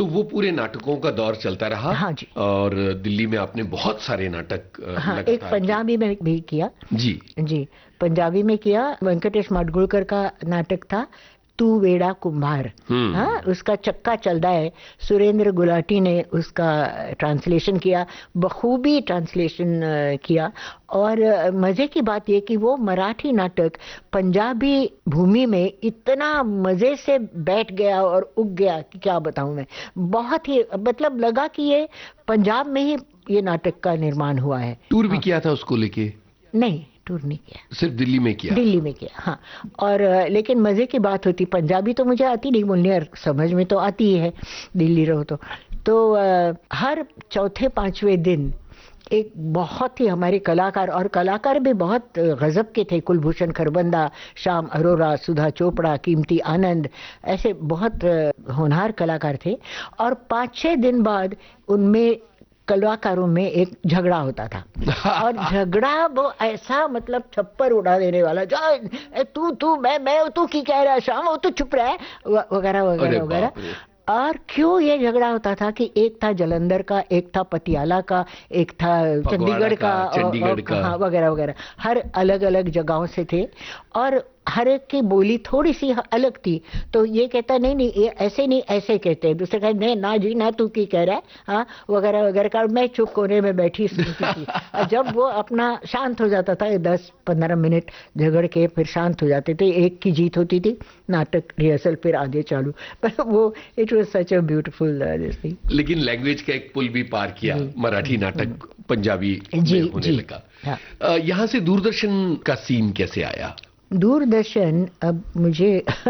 तो वो पूरे नाटकों का दौर चलता रहा। हाँ जी। और दिल्ली में आपने बहुत सारे नाटक हाँ, एक लगातार पंजाबी में भी किया। जी। जी, पंजाबी में किया। वेंकटेश माडगुळकर का नाटक था तू वेड़ा कुम्हार। हाँ, उसका चक्का चलता है। सुरेंद्र गुलाटी ने उसका ट्रांसलेशन किया, बखूबी ट्रांसलेशन किया। और मजे की बात यह कि वो मराठी नाटक पंजाबी भूमि में इतना मजे से बैठ गया और उग गया कि क्या बताऊं मैं। बहुत ही मतलब लगा कि ये पंजाब में ही ये नाटक का निर्माण हुआ है। टूर भी हाँ। किया था उसको लेके? नहीं, टूर नहीं किया, सिर्फ दिल्ली में किया? दिल्ली में किया, हाँ। और लेकिन मजे की बात होती, पंजाबी तो मुझे आती नहीं बोलनी और समझ में तो आती ही है, दिल्ली रहो तो हर चौथे पांचवें दिन एक बहुत ही हमारे कलाकार, और कलाकार भी बहुत गजब के थे, कुलभूषण खरबंदा, श्याम अरोरा, सुधा चोपड़ा, कीमती आनंद, ऐसे बहुत होनहार कलाकार थे। और 5-6 दिन बाद उनमें कलाकारों में एक झगड़ा होता था। और झगड़ा वो ऐसा मतलब छप्पर उड़ा देने वाला, जो तू तू मैं तू की कह रहा है शाम, वो तू चुप रहा है, वगैरह वगैरह वगैरह। और क्यों ये झगड़ा होता था कि एक था जलंधर का, एक था पटियाला का, एक था चंडीगढ़ का, हाँ, वगैरह वगैरह, हर अलग अलग जगहों से थे। और हर एक की बोली थोड़ी सी अलग थी। तो ये कहता नहीं नहीं ये ऐसे नहीं, ऐसे कहते हैं। दूसरे कहते नहीं ना जी ना, तू की कह रहा है, हाँ, वगैरह वगैरह का। मैं चुप कोने में बैठी सुनती थी। और जब वो अपना शांत हो जाता था, 10-15 मिनट झगड़ के फिर शांत हो जाते थे, एक की जीत होती थी, नाटक रिहर्सल फिर आगे चालू। पर वो it was such a beautiful thing. लेकिन लैंग्वेज का एक पुल भी पार किया, मराठी नाटक पंजाबी में होने लगा। हाँ। यहाँ से दूरदर्शन का सीन कैसे आया? दूरदर्शन, अब मुझे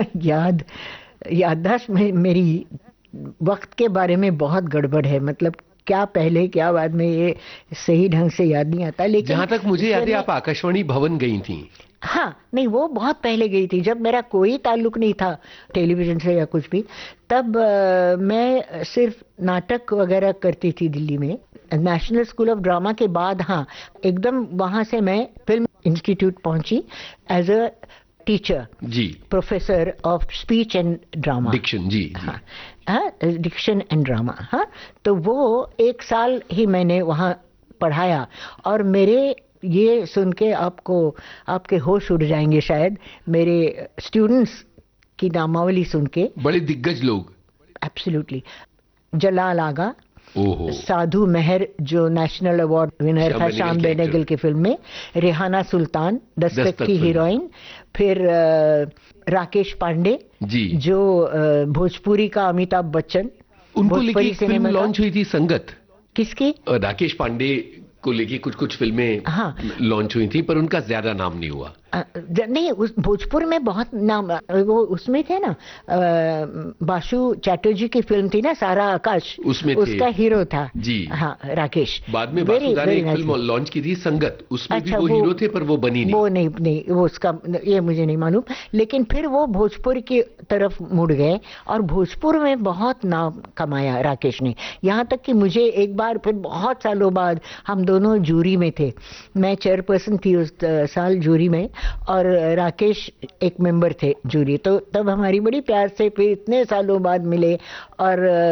याददाश्त में मेरी वक्त के बारे में बहुत गड़बड़ है, मतलब क्या पहले क्या बाद में ये सही ढंग से याद नहीं आता। लेकिन जहां तक मुझे याद है आप आकाशवाणी भवन गई थी। हाँ, नहीं वो बहुत पहले गई थी, जब मेरा कोई ताल्लुक नहीं था टेलीविजन से या कुछ भी। तब मैं सिर्फ नाटक वगैरह करती थी दिल्ली में, नेशनल स्कूल ऑफ ड्रामा के बाद। हाँ, एकदम वहां से मैं फिल्म इंस्टीट्यूट पहुंची as a teacher ji, professor of speech and drama, Dickson. जी, जी। हाँ, डिक्शन एंड ड्रामा। हाँ, तो वो 1 साल ही मैंने वहाँ पढ़ाया। और मेरे ये सुन के आपके होश उड़ जाएंगे शायद, मेरे स्टूडेंट्स की नामावली सुन के। बड़े दिग्गज लोग। एब्सोल्युटली। जलाल आगा, ओहो, साधु मेहर जो नेशनल अवार्ड विनर था श्याम बेनेगल की फिल्म में, रेहाना सुल्तान दस्तक की हीरोइन, फिर राकेश पांडे जी, जो भोजपुरी का अमिताभ बच्चन। उनको लेके एक फिल्म लॉन्च हुई थी, संगत। किसकी? राकेश पांडे को लेके कुछ फिल्में हाँ लॉन्च हुई थी, पर उनका ज्यादा नाम नहीं हुआ। नहीं, उस भोजपुर में बहुत नाम, वो उसमें थे ना, बासु चैटर्जी की फिल्म थी ना, सारा आकाश, उसमें उसका हीरो था जी। हाँ, राकेश। बाद में बासुदा ने एक फिल्म लॉन्च की थी, संगत, उसमें अच्छा, भी वो हीरो थे, पर वो बनी नहीं। वो नहीं वो उसका ये मुझे नहीं मालूम। लेकिन फिर वो भोजपुर की तरफ मुड़ गए और भोजपुर में बहुत नाम कमाया राकेश ने। यहाँ तक कि मुझे एक बार फिर बहुत सालों बाद, हम दोनों जूरी में थे, मैं चेयरपर्सन थी उस साल जूरी में, और राकेश एक मेंबर थे जूरी। तो तब हमारी बड़ी प्यार से फिर इतने सालों बाद मिले। और